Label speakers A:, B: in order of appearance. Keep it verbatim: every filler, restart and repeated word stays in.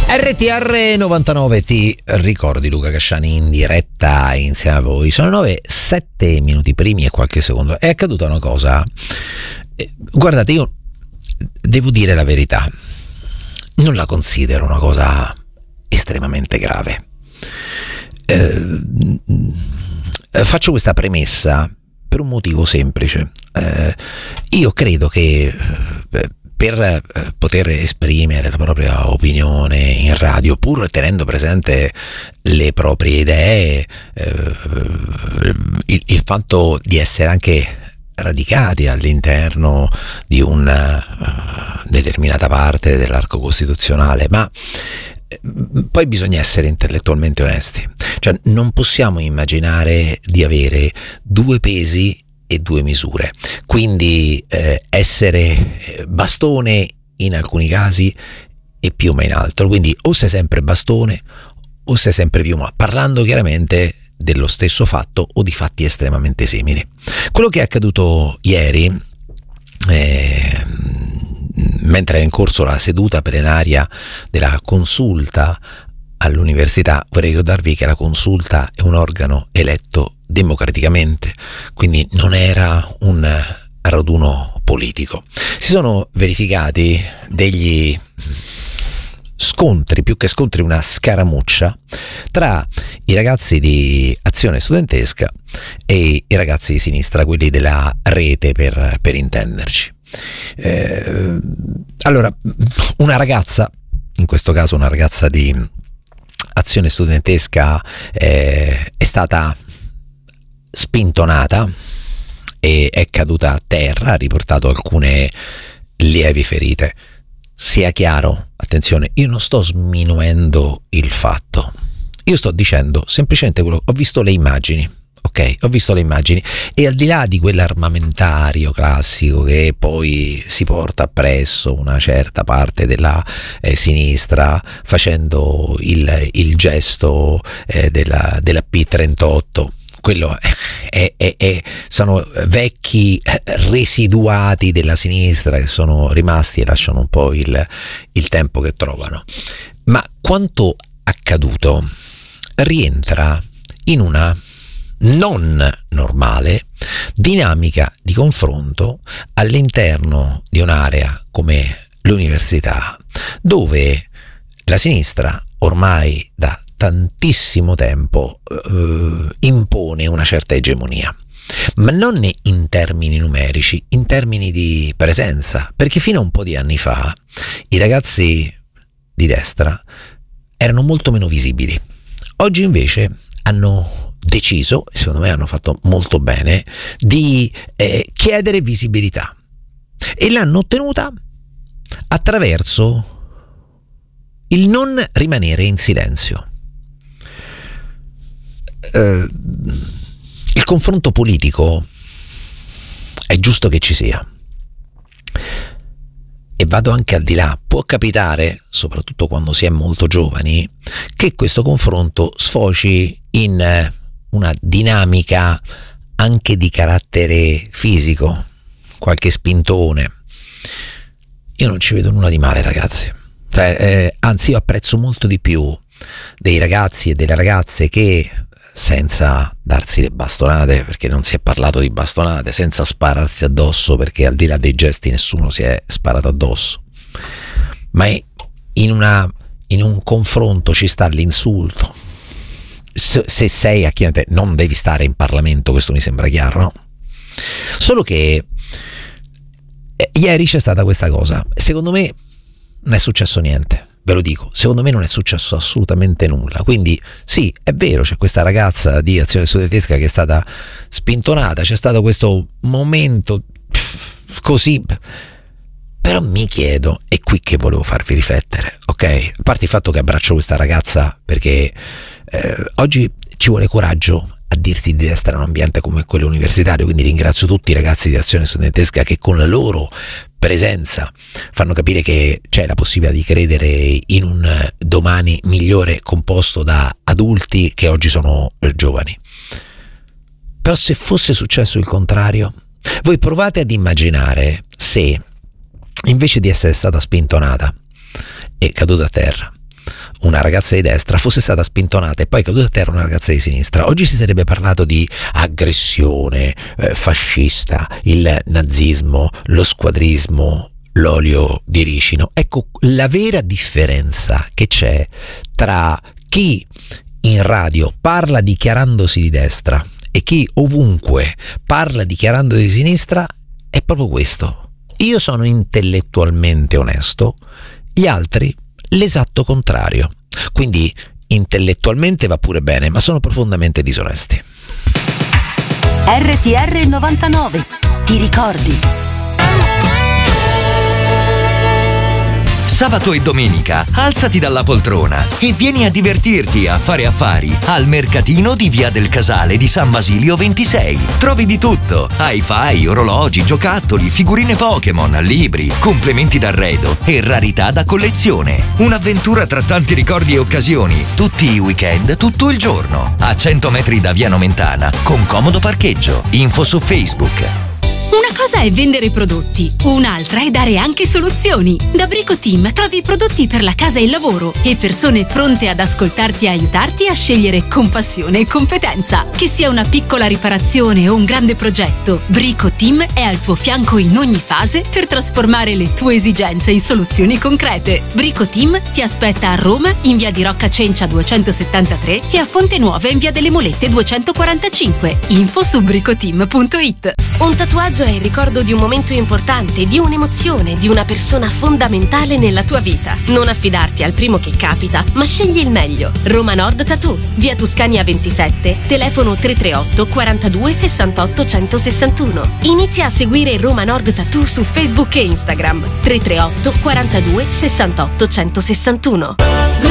A: R T R novantanove, ti ricordi Luca Casciani in diretta insieme a voi. Sono nove, sette minuti primi e qualche secondo. È accaduta una cosa, guardate, io devo dire la verità, non la considero una cosa estremamente grave. Eh, faccio questa premessa per un motivo semplice. Eh, io credo che eh, per poter esprimere la propria opinione in radio, pur tenendo presente le proprie idee, eh, il, il fatto di essere anche radicati all'interno di una uh, determinata parte dell'arco costituzionale, ma poi bisogna essere intellettualmente onesti, cioè non possiamo immaginare di avere due pesi e due misure, quindi eh, essere bastone in alcuni casi e piuma in altro, quindi o sei sempre bastone o sei sempre piuma, parlando chiaramente dello stesso fatto o di fatti estremamente simili. Quello che è accaduto ieri, eh, mentre è in corso la seduta plenaria della consulta all'università, vorrei ricordarvi che la consulta è un organo eletto democraticamente, quindi non era un raduno politico. Si sono verificati degli scontri, più che scontri una scaramuccia tra i ragazzi di Azione Studentesca e i ragazzi di sinistra, quelli della rete per, per intenderci. Eh, allora, una ragazza, in questo caso una ragazza di Azione Studentesca, eh, è stata spintonata e è caduta a terra, ha riportato alcune lievi ferite. Sia chiaro, attenzione, io non sto sminuendo il fatto, io sto dicendo semplicemente quello, ho visto le immagini, ok? Ho visto le immagini e al di là di quell'armamentario classico che poi si porta appresso una certa parte della eh, sinistra facendo il, il gesto eh, della, della P trentotto, quello è, è, è, sono vecchi residuati della sinistra che sono rimasti e lasciano un po' il, il tempo che trovano. Ma quanto accaduto rientra in una non normale dinamica di confronto all'interno di un'area come l'università, dove la sinistra ormai da tantissimo tempo eh, impone una certa egemonia, ma non in termini numerici, in termini di presenza, perché fino a un po' di anni fa i ragazzi di destra erano molto meno visibili. Oggi invece hanno deciso, e secondo me hanno fatto molto bene, di eh, chiedere visibilità, e l'hanno ottenuta attraverso il non rimanere in silenzio. Uh, il confronto politico è giusto che ci sia, e vado anche al di là. Può capitare, soprattutto quando si è molto giovani, che questo confronto sfoci in una dinamica anche di carattere fisico, qualche spintone. Io non ci vedo nulla di male, ragazzi, cioè, eh, anzi io apprezzo molto di più dei ragazzi e delle ragazze che, senza darsi le bastonate, perché non si è parlato di bastonate, senza spararsi addosso, perché al di là dei gesti nessuno si è sparato addosso, ma in, una, in un confronto ci sta l'insulto. Se, se sei a chi non devi stare in Parlamento, questo mi sembra chiaro, no? Solo che eh, ieri c'è stata questa cosa, secondo me non è successo niente. Ve lo dico, secondo me non è successo assolutamente nulla. Quindi sì, è vero, c'è questa ragazza di Azione Studentesca che è stata spintonata, c'è stato questo momento pff, così, però mi chiedo, è qui che volevo farvi riflettere, ok? A parte il fatto che abbraccio questa ragazza perché eh, oggi ci vuole coraggio a dirsi di destra in un ambiente come quello universitario, quindi ringrazio tutti i ragazzi di Azione Studentesca che con la loro presenza fanno capire che c'è la possibilità di credere in un domani migliore composto da adulti che oggi sono giovani. Però se fosse successo il contrario, voi provate ad immaginare se invece di essere stata spintonata e caduta a terra una ragazza di destra fosse stata spintonata e poi caduta a terra una ragazza di sinistra, oggi si sarebbe parlato di aggressione eh, fascista, il nazismo, lo squadrismo, l'olio di ricino. Ecco la vera differenza che c'è tra chi in radio parla dichiarandosi di destra e chi ovunque parla dichiarandosi di sinistra è proprio questo: io sono intellettualmente onesto, gli altri l'esatto contrario. Quindi intellettualmente va pure bene, ma sono profondamente disonesti.
B: R T R novantanove, ti ricordi?
C: Sabato e domenica alzati dalla poltrona e vieni a divertirti a fare affari al mercatino di Via del Casale di San Basilio ventisei. Trovi di tutto: hi-fi, orologi, giocattoli, figurine Pokémon, libri, complementi d'arredo e rarità da collezione. Un'avventura tra tanti ricordi e occasioni, tutti i weekend, tutto il giorno. A cento metri da Via Nomentana, con comodo parcheggio. Info su Facebook.
D: Una cosa è vendere prodotti, un'altra è dare anche soluzioni. Da Brico Team trovi prodotti per la casa e il lavoro e persone pronte ad ascoltarti e aiutarti a scegliere con passione e competenza. Che sia una piccola riparazione o un grande progetto, Brico Team è al tuo fianco in ogni fase per trasformare le tue esigenze in soluzioni concrete. Brico Team ti aspetta a Roma in via di Rocca Cencia duecentosettantatré e a Fonte Nuova in via delle Molette duecentoquarantacinque. Info su bricoteam punto it.
E: Un tatuaggio è il ricordo di un momento importante, di un'emozione, di una persona fondamentale nella tua vita. Non affidarti al primo che capita, ma scegli il meglio. Roma Nord Tattoo, via Tuscania ventisette, telefono tre tre otto quarantadue sessantotto centosessantuno. Inizia a seguire Roma Nord Tattoo su Facebook e Instagram. tre tre otto quarantadue sessantotto centosessantuno.